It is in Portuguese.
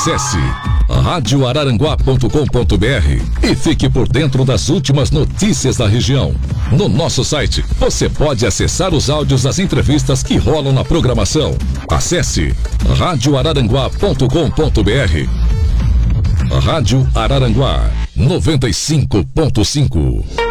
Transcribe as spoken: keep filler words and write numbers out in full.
Acesse rádio araranguá ponto com ponto br e fique por dentro das últimas notícias da região. No nosso site, você pode acessar os áudios das entrevistas que rolam na programação. Acesse rádio araranguá ponto com ponto br. Rádio Araranguá noventa e cinco ponto cinco.